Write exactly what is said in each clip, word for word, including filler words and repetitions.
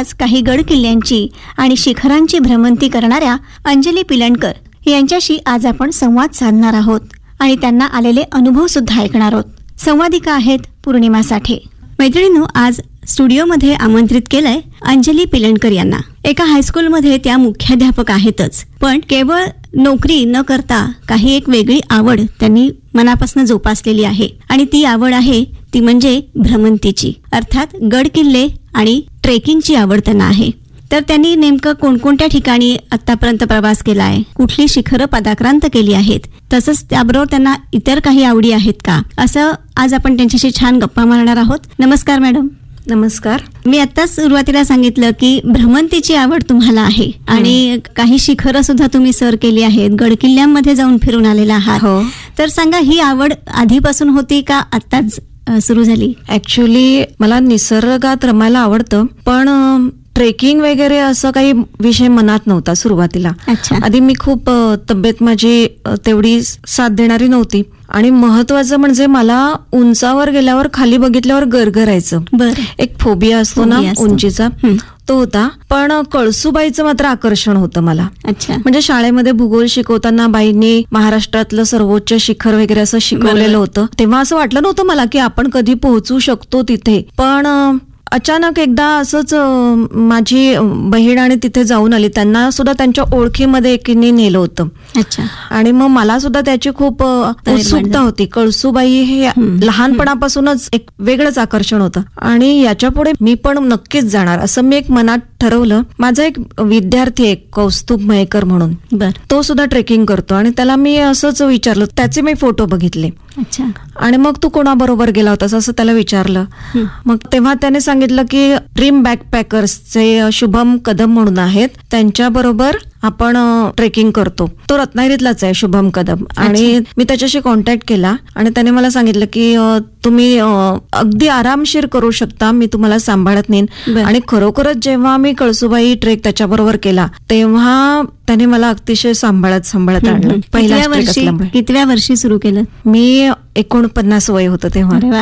आज काही गड किल्ल्यांची आणि शिखरांची भ्रमंती करणाऱ्या अंजली पिलणकर यांच्याशी आज आपण संवाद साधणार आहोत आणि त्यांना आलेले अनुभव सुद्धा ऐकणार आहोत. संवादिका आहेत पौर्णिमा साठे. मैत्रिणींनो, आज स्टुडिओमध्ये आमंत्रित केलंय अंजली पिलणकर यांना. एका हायस्कूलमध्ये त्या मुख्याध्यापक आहेतच, पण केवळ नोकरी न करता काही एक वेगळी आवड त्यांनी मनापासून जोपासलेली आहे आणि ती आवड आहे ती म्हणजे भ्रमंतीची, अर्थात गड किल्ले आणि ट्रेकिंगची आवड त्यांना आहे. तर त्यांनी नेमकं कोणकोणत्या ठिकाणी आतापर्यंत प्रवास केलाय, कुठली शिखरं पदाक्रांत केली आहेत, तसंच त्याबरोबर त्यांना इतर काही आवडी आहेत का, असं आज आपण त्यांच्याशी छान गप्पा मारणार आहोत. नमस्कार मॅडम. नमस्कार. मी आताच सुरुवातीला सांगितलं की भ्रमंतीची आवड तुम्हाला आहे आणि काही शिखरं सुद्धा तुम्ही सर केली आहेत, गड किल्ल्यांमध्ये जाऊन फिरून आलेला आहात. हो. तर सांगा, ही आवड आधीपासून होती का आत्ताच सुरू झाली? ऍक्च्युली मला निसर्गात रमायला आवडतं, पण ट्रेकिंग वगैरे असं काही विषय मनात नव्हता सुरुवातीला. अच्छा. आधी मी खूप अ, तब्येत माझी अ, तेवढी साथ देणारी नव्हती आणि महत्वाचं म्हणजे मला उंचावर गेल्यावर खाली बघितल्यावर गरगरायचं. बरं. एक फोबिया असतो ना फोबिया असतो. उंचीचा, हं. तो होता. पण कळसूबाईचं मात्र आकर्षण होतं मला. अच्छा. म्हणजे शाळेमध्ये भूगोल शिकवताना बाईंनी महाराष्ट्रातलं सर्वोच्च शिखर वगैरे असं शिकवलेलं होतं. तेव्हा असं वाटलं नव्हतं मला की आपण कधी पोहोचू शकतो तिथे. पण अ, अचानक एकदा असंच अ, माझी बहीण आणि तिथे जाऊन आली. त्यांना सुद्धा त्यांच्या ओळखीमध्ये एकीने नेलं होतं. अच्छा. आणि मग मला सुद्धा त्याची खूप अ, उत्सुकता होती. कळसूबाई हे लहानपणापासूनच एक वेगळंच आकर्षण होतं आणि याच्यापुढे मी पण नक्कीच जाणार असं मी एक मनात ठरवलं. माझा एक विद्यार्थी आहे कौस्तुभ मयेकर म्हणून, बर. तो सुद्धा ट्रेकिंग करतो आणि त्याला मी असंच विचारलं, त्याचे मी फोटो बघितले. अच्छा. आणि मग तू कोणाबरोबर गेला होतास असं त्याला विचारलं. मग तेव्हा त्याने सांगितलं की ड्रीम बॅकपॅकर्सचे शुभम कदम म्हणून आहेत, त्यांच्या बरोबर आपण ट्रेकिंग करतो. तो रत्नागिरीतलाच आहे शुभम कदम. आणि मी त्याच्याशी कॉन्टॅक्ट केला आणि त्याने मला सांगितलं की अ, तुम्ही अ, अगदी आरामशीर करू शकता, मी तुम्हाला सांभाळत नेईन. आणि खरोखरच जेव्हा मी कळसूबाई ट्रेक त्याच्याबरोबर केला तेव्हा त्याने मला अतिशय सांभाळत सांभाळत आणलं. पहिल्या ट्रेक असल्यामुळे. कितव्या वर्षी सुरू केलं? मी एकोणपन्नास वय होतं तेव्हा. अरे वा.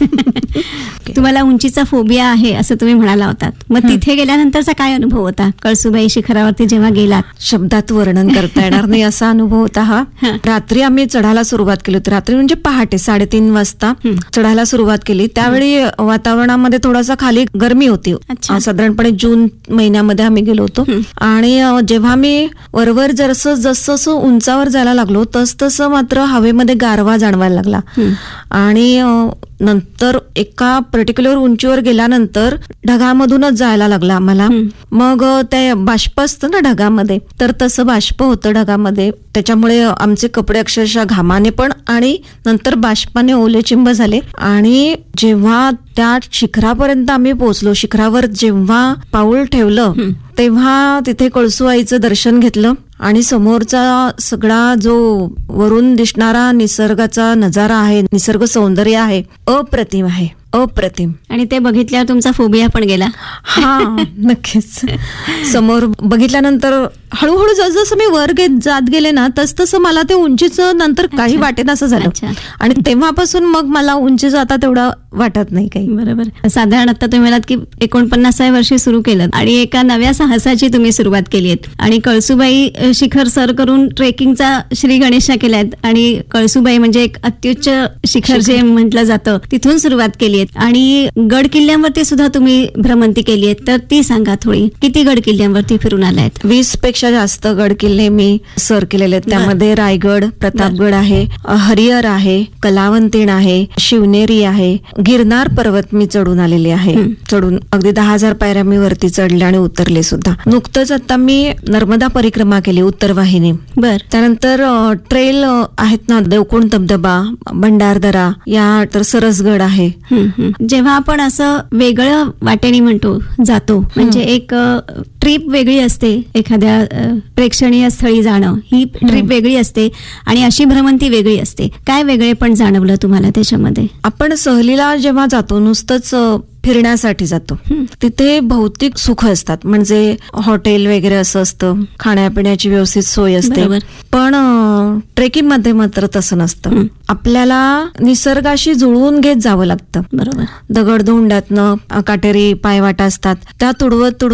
तुम्हाला उंचीचा फोबिया आहे असं तुम्ही म्हणाला होतात, मग तिथे गेल्यानंतरचा काय अनुभव होता? कळसूबाई शिखरावरती जेव्हा गेलात, शब्दात वर्णन करता येणार नाही असा अनुभव होता हा. रात्री आम्ही चढायला सुरुवात केली होती. रात्री म्हणजे पहाटे साडेतीन वाजता चढायला सुरुवात केली. त्यावेळी वातावरणामध्ये थोडासा खाली गरमी होती. साधारणपणे जून महिन्यामध्ये आम्ही गेलो होतो. आणि जेव्हा मी वरवर जसं जसं उंचावर जायला लागलो तस तसं मात्र हवेमध्ये गारवा जाणवायला लागला. आणि नंतर एका पर्टिक्युलर उंचीवर गेल्यानंतर ढगामधूनच जायला लागला आम्हाला. मग ते बाष्प असतं ना ढगामध्ये, तर तसं बाष्प होतं ढगामध्ये. त्याच्यामुळे आमचे कपडे अक्षरशः घामाने पण आणि नंतर बाष्पाने ओलेचिंब झाले. आणि जेव्हा त्या शिखरापर्यंत आम्ही पोहोचलो, शिखरावर जेव्हा पाऊल ठेवलं तेव्हा तिथे कळसूबाईचं दर्शन घेतलं आणि समोरचा सगळा जो वरून दिसणारा निसर्गाचा नजारा आहे, निसर्ग सौंदर्य आहे, अप्रतिम आहे, अप्रतिम. आणि ते बघितल्यावर तुमचा फोबिया पण गेला? हा, नक्कीच. समोर बघितल्यानंतर हळूहळू जसजसं मी वर घेत जात गेले ना तस तसं मला ते उंचीचं नंतर काही वाटेत असं झालं. आणि तेव्हापासून मग मला उंचीचं आता तेवढं वाटत नाही काही. बरोबर. साधारण आता तुम्ही म्हणालात की एकोणपन्नासाव्या वर्षी सुरू केलं आणि एका नव्या साहसाची तुम्ही सुरुवात केली आहे आणि कळसूबाई शिखर सर करून ट्रेकिंगचा श्री गणेशा केल्यात आणि कळसूबाई म्हणजे एक अत्युच्च शिखर जे म्हटलं जातं तिथून सुरुवात केली आहे. आणि गड किल्ल्यांवरती सुद्धा तुम्ही भ्रमंती केली आहे, तर ती सांगा थोडी. किती गड किल्ल्यांवरती फिरून आलायत? वीस पेक्षा जास्त गड किल्ले मी सर केलेले आहेत. त्यामध्ये रायगड, प्रतापगड आहे, हरिहर आहे, कलावंतीण आहे, शिवनेरी आहे, गिरनार पर्वत मी चढून आलेले आहे. चढून अगदी दहा हजार पायऱ्या मी वरती चढले आणि उतरले सुद्धा. नुकतंच आता मी नर्मदा परिक्रमा केली उत्तर वाहिनी. बर. त्यानंतर ट्रेल आहेत ना, देवकुंड धबधबा, भंडारदरा, या तर सरसगड आहे. जेव्हा आपण असं वेगळं वाटेने म्हणतो जातो, म्हणजे एक ट्रिप वेगळी असते, एखाद्या प्रेक्षणीय स्थळी जाणं ही ट्रिप वेगळी असते आणि अशी भ्रमंती वेगळी असते. काय वेगळे पण जाणवलं तुम्हाला त्याच्यामध्ये? आपण सहलीला जेव्हा जातो नुसतंच फिरण्यासाठी जातो, तिथे भौतिक सुख असतात, म्हणजे हॉटेल वगैरे असं असतं, खाण्यापिण्याची व्यवस्थित सोय असते. पण ट्रेकिंग मध्ये मात्र तसं नसतं. आपल्याला निसर्गाशी जुळवून घेत जावं लागतं. बरोबर. दगडधोंड्यातनं काटेरी पायवाटा असतात, त्या तुडवत तुडवत